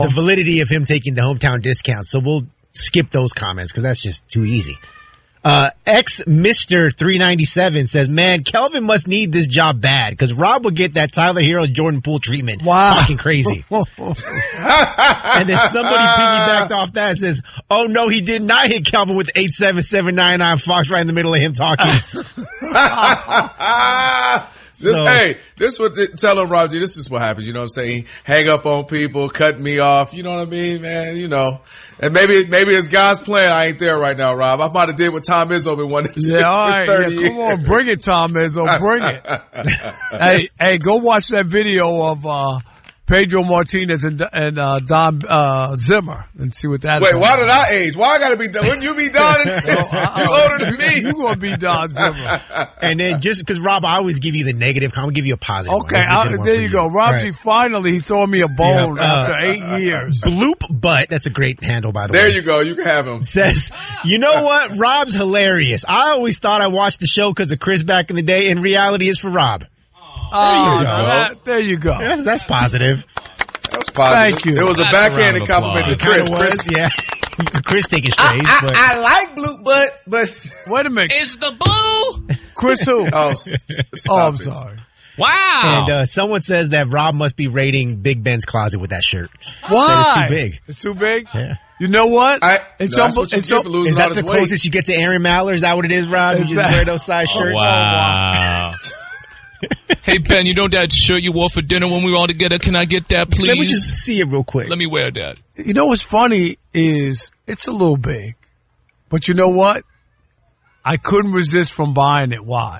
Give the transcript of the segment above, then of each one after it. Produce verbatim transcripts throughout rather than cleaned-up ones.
the validity of him taking the hometown discount. So we'll skip those comments because that's just too easy. Uh, ex Mister three ninety-seven says, man, Kelvin must need this job bad because Rob will get that Tyler Hero Jordan Poole treatment. Wow. Fucking crazy. And then somebody piggybacked off that and says, oh no, he did not hit Kelvin with eight seven seven nine nine Fox right in the middle of him talking. This, So- hey, this what tell him, Roger. This is what happens. You know what I'm saying? Hang up on people, cut me off. You know what I mean, man? You know, and maybe maybe it's God's plan. I ain't there right now, Rob. I might have did what Tom Izzo been wanting to do Yeah, all for right. thirty Yeah, come years. on, bring it, Tom Izzo. Bring it. hey, hey, go watch that video of uh, Pedro Martinez and, and uh, Don uh, Zimmer and see what that is. Wait, why did I age? Why I gotta be done? Wouldn't you be done? You older than me. You gonna be Don Zimmer? And then just because Rob, I always give you the negative, I'm gonna give you a positive. Okay, one. This is a good I, one there for you go. Rob G All right. finally he throwing me a bone Yeah. after Uh, eight years. Bloop butt. That's a great handle, by the There way. you go. You can have him. Says, you know what? Rob's hilarious. I always thought I watched the show because of Chris back in the day. In reality, it's for Rob. Oh, you now go. that- there you go. That's, that's positive. That was positive. Thank you. It was a That's a backhanded round of compliment to applause. Chris. Kinda Chris, was, yeah. Chris taking I, strays, I, but I like blue butt, but Wait a minute, It's the blue. Chris who? oh, st- stop Oh, I'm it. sorry. Wow. and uh, someone says that Rob must be raiding Big Ben's closet with that shirt. Why? That it's too big. It's too big. Yeah. You know what? I, it's no, that's unbe- what you it's get un- for losing Is all that this the weight. closest you get to Aaron Mallard? Is that what it is, Rob? You just Exactly. wear those size shirts? Wow. Hey, Ben, you know that shirt you wore for dinner when we were all together? Can I get that, please? Let me just see it real quick. Let me wear that. You know what's funny is it's a little big, but you know what? I couldn't resist from buying it. Why?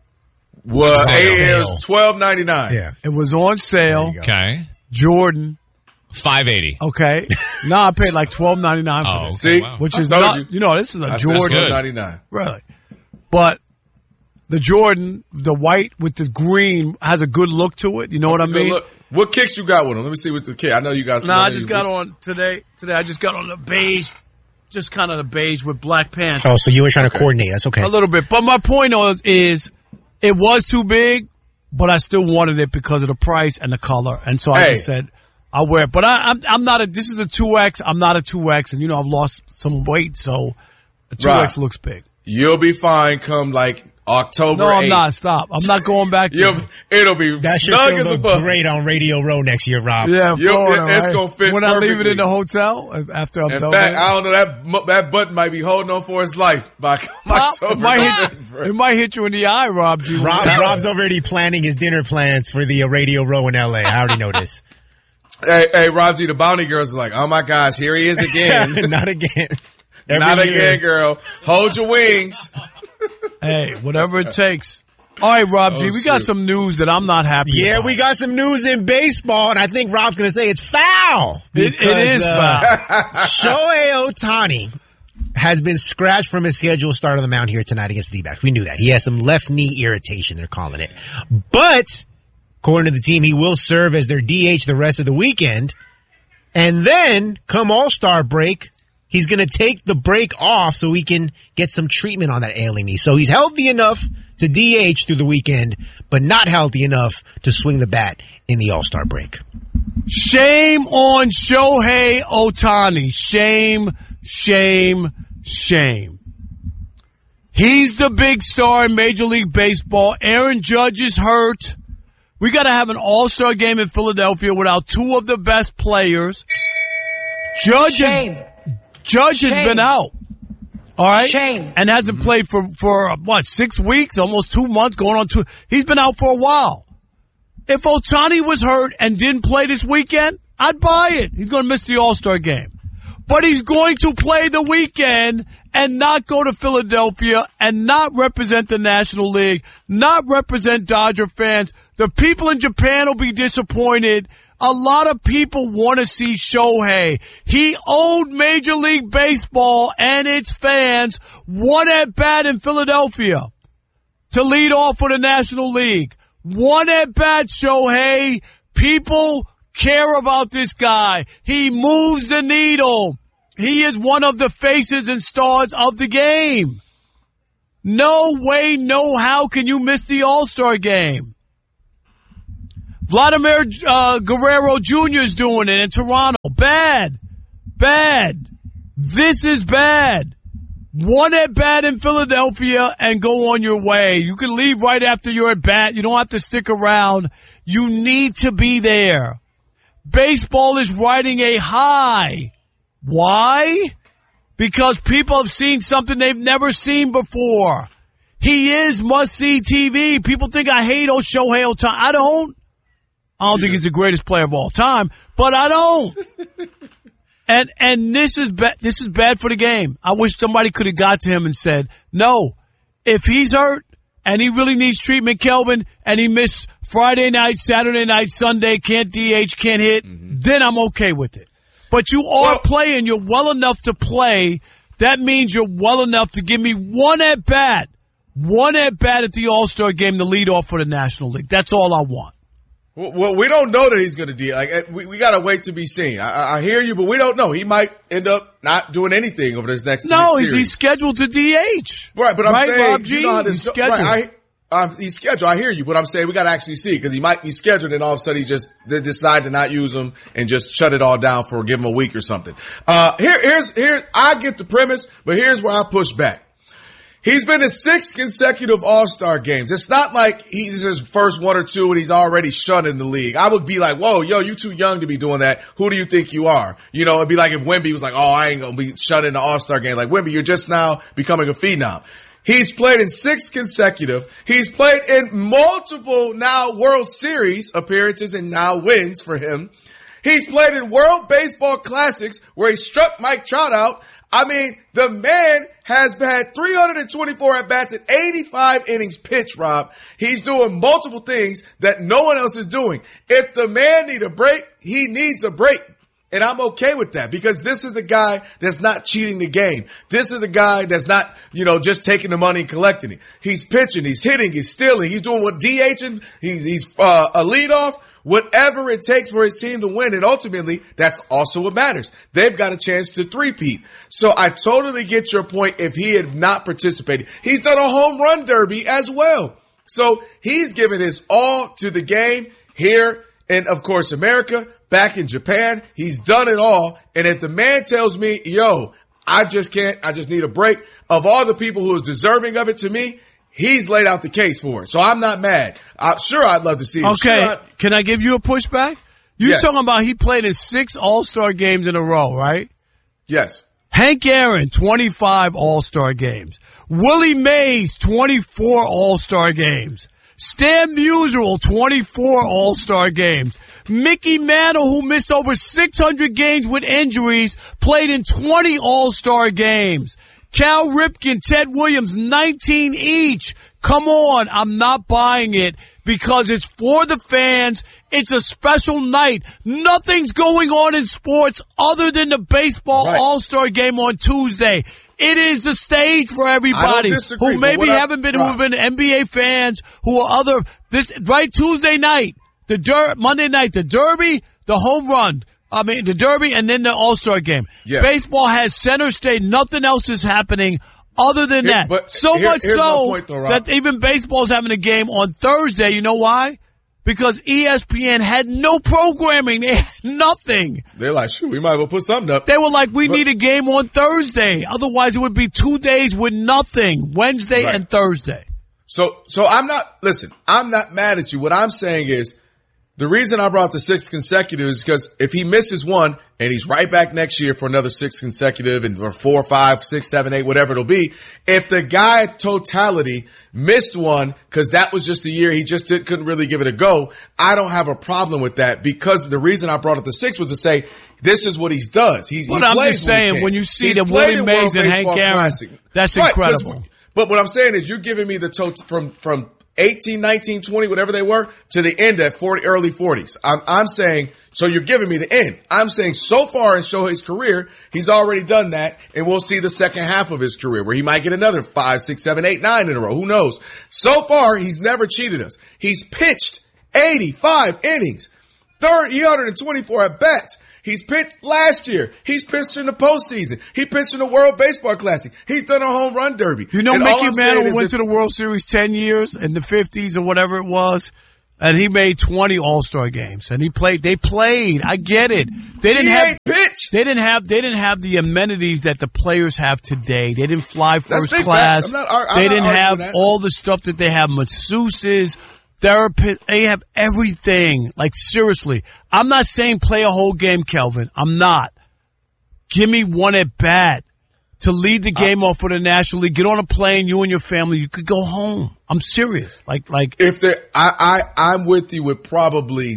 Well, Sale. it was twelve ninety nine. Yeah. It was on sale. go. Okay. Jordan. five eighty. Okay. No, I paid like twelve ninety nine for Oh, this, See? wow. which I is told not. you. You know, this is a I said Jordan. good. twelve ninety nine. Really. But the Jordan, the white with the green, has a good look to it. You know what I mean? Look, what kicks you got with him? Let me see what the kick. I know you guys. No, I know just you- got on today. Today I just got on the beige, just kind of the beige with black pants. Oh, so you were trying to coordinate. That's okay. A little bit. But my point is, is it was too big, but I still wanted it because of the price and the color. And so I Hey. just said, I'll wear it. But I, I'm, I'm not a, this is a two X. I'm not a two X. And you know, I've lost some weight. So a two X Right. looks big. You'll be fine come like October. No, I'm eighth. not. Stop. I'm not going back. You'll, there. it'll be That should snug still as a look bug. great on Radio Row next year, Rob. Yeah, You'll- Florida, it's right? gonna fit when I leave it perfectly. in the hotel uh, after I'm In done. fact, with it. I don't know that mu- that button might be holding on for his life by Pop, October. it, might hit, it might hit you in the eye, Rob. G. Rob, Rob's already planning his dinner plans for the uh, Radio Row in L A. I already know this. Hey, hey, Rob G, the bounty girls are like, oh my gosh, here he is again. Not again. Every Not year. again, girl. Hold your wings. Hey, whatever it takes. All right, Rob G, Oh, we got shoot. some news that I'm not happy Yeah, about. we got some news in baseball, and I think Rob's going to say it's foul. It, it Because, is uh, foul. Shohei Ohtani has been scratched from his scheduled start on the mound here tonight against the D-backs. We knew that. He has some left knee irritation, they're calling it. But, according to the team, he will serve as their D H the rest of the weekend. And then, come All-Star break, he's going to take the break off so he can get some treatment on that ailing knee. So he's healthy enough to D H through the weekend, but not healthy enough to swing the bat in the All-Star break. Shame on Shohei Ohtani. Shame, shame, shame. He's the big star in Major League Baseball. Aaron Judge is hurt. We got to have an all-star game in Philadelphia without two of the best players. Judge, Shame. Has, Judge has Shame. been out. All right. Shame. And hasn't played for, for uh, what, six weeks, almost two months, going on two. He's been out for a while. If Ohtani was hurt and didn't play this weekend, I'd buy it. He's going to miss the All-Star game. But he's going to play the weekend and not go to Philadelphia and not represent the National League, not represent Dodger fans. The people in Japan will be disappointed. A lot of people want to see Shohei. He owed Major League Baseball and its fans one at bat in Philadelphia to lead off for the National League. One at bat, Shohei. People care about this guy. He moves the needle. He is one of the faces and stars of the game. No way, no how can you miss the All-Star game. Vladimir uh, Guerrero Junior is doing it in Toronto. Bad. Bad. This is bad. One at bat in Philadelphia and go on your way. You can leave right after your at bat. You don't have to stick around. You need to be there. Baseball is riding a high. Why? Because people have seen something they've never seen before. He is must-see T V. People think I hate oh Shohei Ohtani. I don't. I don't think he's the greatest player of all time, but I don't. And and this is ba- this is bad for the game. I wish somebody could have got to him and said, no, if he's hurt and he really needs treatment, Kelvin, and he missed Friday night, Saturday night, Sunday, can't D H, can't hit, mm-hmm. then I'm okay with it. But you are well, playing. You're well enough to play. That means you're well enough to give me one at bat, one at bat at the All-Star game to lead off for the National League. That's all I want. Well, we don't know that he's going to do. Like we, we got to wait to be seen. I, I hear you, but we don't know. He might end up not doing anything over this next. No, series. he's scheduled to D H. Right, but I'm right, saying Bob G? You know how this he's go, scheduled. Right, I, um, he's scheduled. I hear you, but I'm saying we got to actually see because he might be scheduled, and all of a sudden he just they decide to not use him and just shut it all down for give him a week or something. Uh, here, here's here. I get the premise, but here's where I push back. He's been in six consecutive All-Star games. It's not like he's his first one or two and he's already shunned in the league. I would be like, whoa, yo, you too young to be doing that. Who do you think you are? You know, it'd be like if Wemby was like, oh, I ain't going to be shut in the All-Star game. Like, Wemby, you're just now becoming a phenom. He's played in six consecutive. He's played in multiple now World Series appearances and now wins for him. He's played in World Baseball Classics where he struck Mike Trout out. I mean, the man has had three hundred twenty-four at-bats and eighty-five innings pitched, Rob. He's doing multiple things that no one else is doing. If the man need a break, he needs a break. And I'm okay with that because this is a guy that's not cheating the game. This is a guy that's not, you know, just taking the money and collecting it. He's pitching, he's hitting, he's stealing, he's doing what DHing, he's, he's uh, a leadoff. Whatever it takes for his team to win, and ultimately, that's also what matters. They've got a chance to three-peat. So I totally get your point if he had not participated. He's done a home run derby as well. So he's given his all to the game here in, of course, America, back in Japan. He's done it all. And if the man tells me, yo, I just can't, I just need a break, of all the people who is deserving of it to me, he's laid out the case for it. So I'm not mad. Uh, sure, I'd love to see it. Okay. Sure, Can I give you a pushback? You're yes. talking about he played in six All-Star games in a row, right? Yes. Hank Aaron, twenty-five All-Star games. Willie Mays, twenty-four All-Star games. Stan Musial, twenty-four All-Star games. Mickey Mantle, who missed over six hundred games with injuries, played in twenty All-Star games. Cal Ripken, Ted Williams, nineteen each. Come on, I'm not buying it because it's for the fans. It's a special night. Nothing's going on in sports other than the baseball right. All-Star game on Tuesday. It is the stage for everybody disagree, who maybe I, haven't been, right. who have been N B A fans, who are other, this, right, Tuesday night, the der, Monday night, the Derby, the home run. I mean, the Derby and then the All-Star game. Yeah. Baseball has center stage. Nothing else is happening other than here, that. but so here, much so point, though, that even baseball's having a game on Thursday. You know why? Because E S P N had no programming. They had nothing. They're like, shoot, we might as well put something up. They were like, we but, need a game on Thursday. Otherwise, it would be two days with nothing, Wednesday right. and Thursday. So, so I'm not, listen, I'm not mad at you. What I'm saying is, the reason I brought the six consecutive is because if he misses one and he's right back next year for another six consecutive and or four, five, six, seven, eight, whatever it'll be, if the guy totality missed one because that was just a year he just did, couldn't really give it a go, I don't have a problem with that because the reason I brought up the six was to say this is what he does. He, but he I'm plays just saying when, when you see he's that Willie Mays and Hank Aaron, Classic. that's right, incredible. But what I'm saying is you're giving me the total from from eighteen, nineteen, twenty, whatever they were, to the end at forty, early forties. I'm, I'm saying, so you're giving me the end. I'm saying so far in Shohei's career, he's already done that, and we'll see the second half of his career where he might get another five, six, seven, eight, nine in a row. Who knows? So far, he's never cheated us. He's pitched eighty-five innings, three hundred twenty-four at-bats. He's pitched last year. He's pitched in the postseason. He pitched in the World Baseball Classic. He's done a home run derby. You know, and Mickey Mantle went if, to the World Series ten years in the fifties or whatever it was. And he made twenty All-Star games, and he played. They played. I get it. They didn't he have ain't bitch. They didn't have. They didn't have the amenities that the players have today. They didn't fly first big class. facts. I'm not, I'm they not didn't have that. all the stuff that they have. Masseuses, therapists. They have everything. Like seriously, I'm not saying play a whole game, Kelvin. I'm not. Give me one at bat to lead the game uh, off for the National League. Get on a plane, you and your family, you could go home. I'm serious. Like, like if there, I, I, I'm with you with probably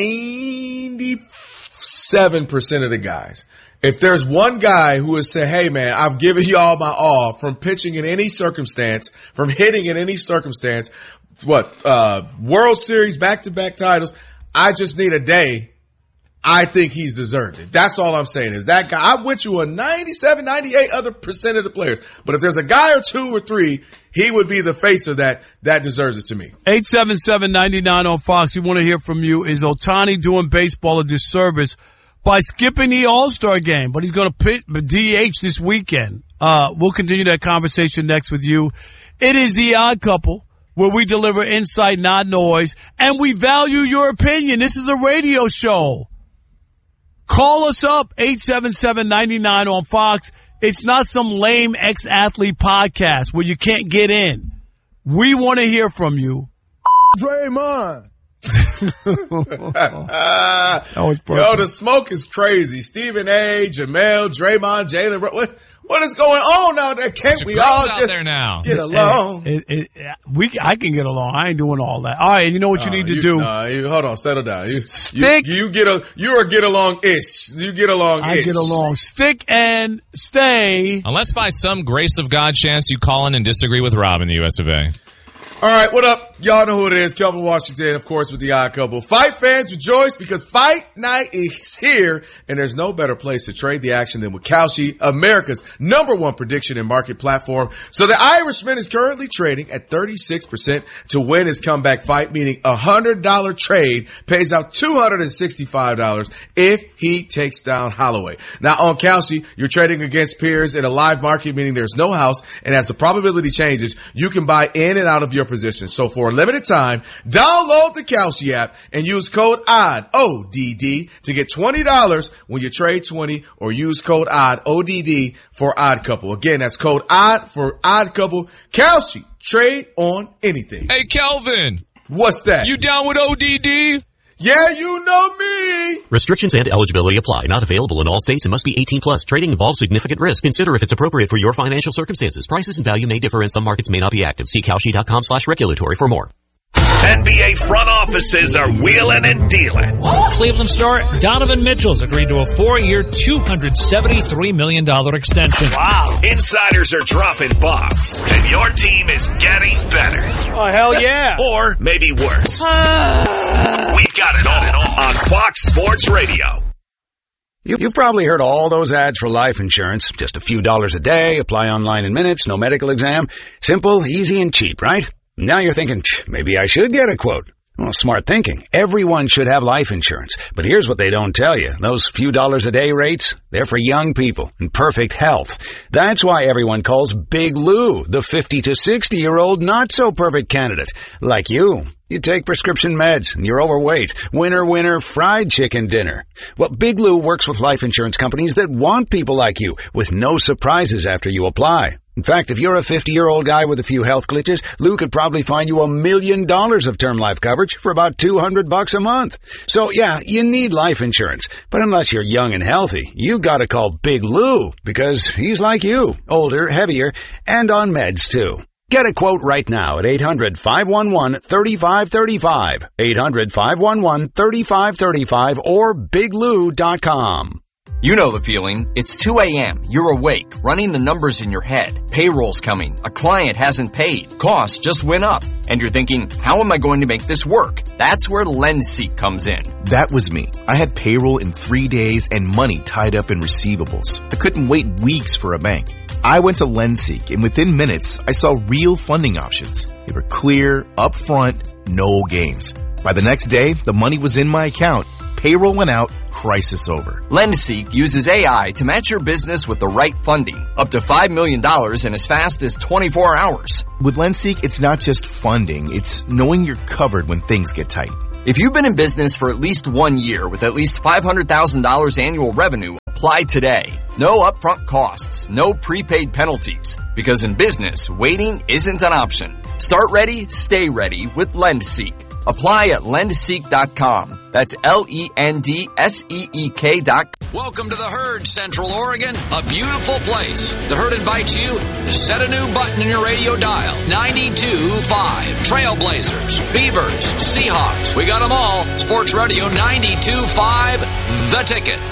ninety-seven percent of the guys. If there's one guy who would say, hey man, I've given you all my all from pitching in any circumstance, from hitting in any circumstance, what, uh, World Series, back-to-back titles, I just need a day. I think he's deserved it. That's all I'm saying is that guy. I'm with you on ninety-seven, ninety-eight other percent of the players. But if there's a guy or two or three, he would be the face of that. That deserves it to me. eight seven seven, nine nine on Fox. We want to hear from you. Is Ohtani doing baseball a disservice by skipping the All-Star game? But he's going to pit D H this weekend. Uh, we'll continue that conversation next with you. It is The Odd Couple, where we deliver insight, not noise, and we value your opinion. This is a radio show. Call us up, eight seven seven, nine nine on Fox. It's not some lame ex-athlete podcast where you can't get in. We want to hear from you. Draymond. that was Yo, the smoke is crazy. Stephen A, Jamel, Draymond, Jalen. What, what is going on out there? Can't we all out just there now. get along? It, it, it, we, I can get along. I ain't doing all that. All right, and you know what you uh, need to you, do? Uh, you, hold on, settle down. You, Stick. You, you get a. You are get along ish. You get along. I get along. Stick and stay. Unless by some grace of God chance you call in and disagree with Rob in the U S of A. All right, what up? Y'all know who it is. Kelvin Washington, of course, with The Odd Couple. Fight fans rejoice because fight night is here, and there's no better place to trade the action than with Kalshi, America's number one prediction and market platform. So the Irishman is currently trading at thirty-six percent to win his comeback fight, meaning a one hundred dollars trade pays out two hundred sixty-five dollars if he takes down Holloway. Now, on Kalshi, you're trading against peers in a live market, meaning there's no house, and as the probability changes, you can buy in and out of your position. So for a limited time, download the Kalshi app and use code ODD, O D D, to get twenty dollars when you trade twenty, or use code ODD, O D D, for Odd Couple. Again, that's code ODD for Odd Couple. Kalshi, trade on anything. Hey, Kelvin. What's that? You down with O D D? Yeah, you know me. Restrictions and eligibility apply. Not available in all states and must be eighteen plus. Trading involves significant risk. Consider if it's appropriate for your financial circumstances. Prices and value may differ and some markets may not be active. See Kalshi.com slash regulatory for more. N B A front offices are wheeling and dealing. Cleveland star Donovan Mitchell's agreed to a four-year, two hundred seventy-three million dollars extension. Wow. Insiders are dropping bombs, and your team is getting better. Oh, hell yeah. Or maybe worse. Uh... We've got it all on Fox Sports Radio. You've probably heard all those ads for life insurance. Just a few dollars a day, apply online in minutes, no medical exam. Simple, easy, and cheap, right? Now you're thinking, maybe I should get a quote. Well, smart thinking. Everyone should have life insurance. But here's what they don't tell you. Those few dollars a day rates, they're for young people in perfect health. That's why everyone calls Big Lou the fifty to sixty-year-old not-so-perfect candidate. Like you. You take prescription meds and you're overweight. Winner, winner, fried chicken dinner. Well, Big Lou works with life insurance companies that want people like you with no surprises after you apply. In fact, if you're a fifty-year-old guy with a few health glitches, Lou could probably find you a million dollars of term life coverage for about two hundred bucks a month. So yeah, you need life insurance. But unless you're young and healthy, you gotta call Big Lou because he's like you, older, heavier, and on meds too. Get a quote right now at eight hundred, five one one, three five three five, eight hundred, five one one, three five three five, or big lou dot com. You know the feeling. It's two a.m. You're awake, running the numbers in your head. Payroll's coming. A client hasn't paid. Costs just went up. And you're thinking, how am I going to make this work? That's where LendSeek comes in. That was me. I had payroll in three days and money tied up in receivables. I couldn't wait weeks for a bank. I went to LendSeek, and within minutes, I saw real funding options. They were clear, upfront, no games. By the next day, the money was in my account, payroll went out, crisis over. LendSeek uses A I to match your business with the right funding, up to five million dollars in as fast as twenty-four hours. With LendSeek, it's not just funding, it's knowing you're covered when things get tight. If you've been in business for at least one year with at least five hundred thousand dollars annual revenue, apply today. No upfront costs, no prepaid penalties. Because in business, waiting isn't an option. Start ready, stay ready with LendSeek. Apply at lend seek dot com. That's L E N D S E E K dot com. Welcome to the Herd, Central Oregon, a beautiful place. The Herd invites you to set a new button in your radio dial. ninety-two point five. Trailblazers, Beavers, Seahawks. We got them all. Sports Radio ninety-two point five, The Ticket.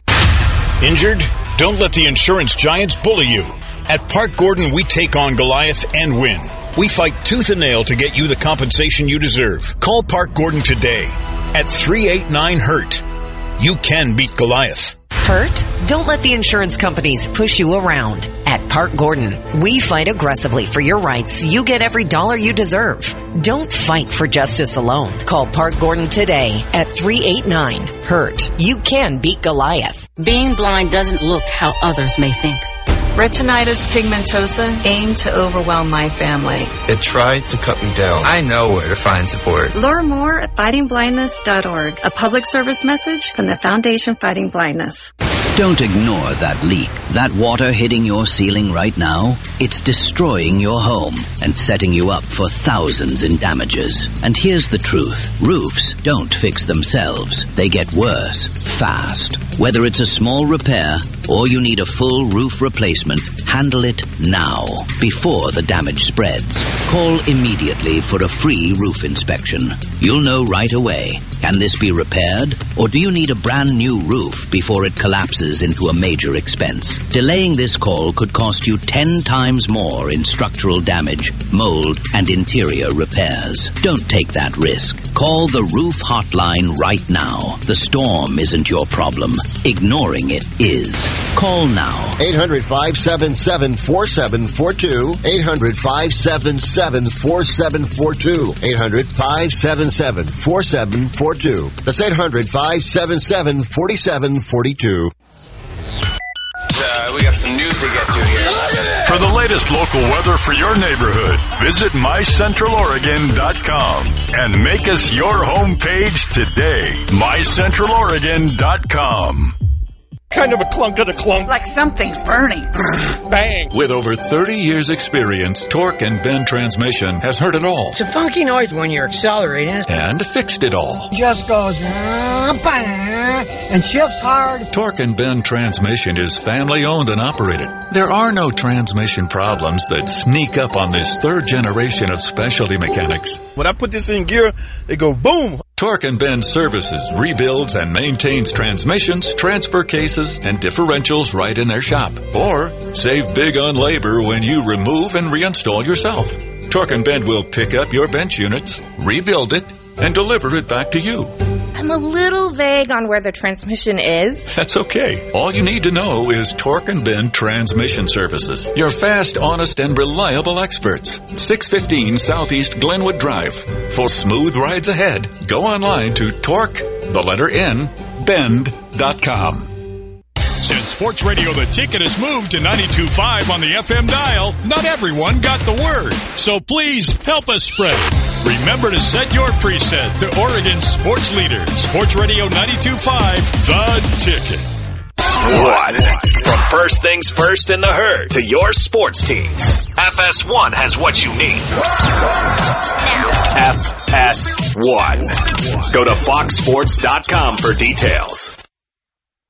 Injured? Don't let the insurance giants bully you. At Park Gordon, we take on Goliath and win. We fight tooth and nail to get you the compensation you deserve. Call Park Gordon today at three eight nine hurt. You can beat Goliath. Hurt? Don't let the insurance companies push you around. At Park Gordon, we fight aggressively for your rights so you get every dollar you deserve. Don't fight for justice alone. Call Park Gordon today at three eight nine hurt. You can beat Goliath. Being blind doesn't look how others may think. Retinitis pigmentosa aimed to overwhelm my family. It tried to cut me down. I know where to find support. Learn more at fighting blindness dot org. A public service message from the Foundation Fighting Blindness. Don't ignore that leak. That water hitting your ceiling right now, it's destroying your home and setting you up for thousands in damages. And here's the truth. Roofs don't fix themselves. They get worse, fast. Whether it's a small repair or you need a full roof replacement, handle it now, before the damage spreads. Call immediately for a free roof inspection. You'll know right away. Can this be repaired? Or do you need a brand new roof before it collapses into a major expense? Delaying this call could cost you ten times more in structural damage, mold, and interior repairs. Don't take that risk. Call the roof hotline right now. The storm isn't your problem. Ignoring it is. Call now. eight hundred, five seven seven, four seven four two. eight hundred, five seven seven, four seven four two. eight hundred, five seven seven, four seven four two. That's eight hundred, five seven seven, four seven four two. Uh, we got some news to get to here. For the latest local weather for your neighborhood, visit my central oregon dot com and make us your homepage today. my central oregon dot com. Kind of a clunk of the clunk. Like something's burning. Bang. With over thirty years experience, Torque and Bend Transmission has heard it all. It's a funky noise when you're accelerating. And fixed it all. Just goes bang and shifts hard. Torque and Bend Transmission is family owned and operated. There are no transmission problems that sneak up on this third generation of specialty mechanics. When I put this in gear, it goes boom. Torque and Bend services, rebuilds, and maintains transmissions, transfer cases, and differentials right in their shop. Or save big on labor when you remove and reinstall yourself. Torque and Bend will pick up your bench units, rebuild it, and deliver it back to you. I'm a little vague on where the transmission is. That's okay. All you need to know is Torque and Bend Transmission Services. Your fast, honest, and reliable experts. six fifteen Southeast Glenwood Drive. For smooth rides ahead, go online to Torque, the letter N, bend dot com. Since Sports Radio The Ticket has moved to ninety-two point five on the F M dial, not everyone got the word. So please help us spread it. Remember to set your preset to Oregon's sports leader, Sports Radio ninety-two point five, The Ticket. What? From first things first in the Herd to your sports teams, F S one has what you need. F S one. Go to fox sports dot com for details.